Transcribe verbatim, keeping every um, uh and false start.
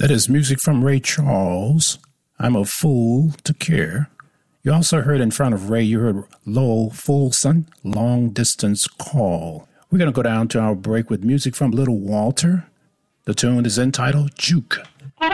That is music from Ray Charles. I'm a Fool to Care. You also heard in front of Ray, you heard Lowell Fulson, Long Distance Call. We're going to go down to our break with music from Little Walter. The tune is entitled Juke. Thank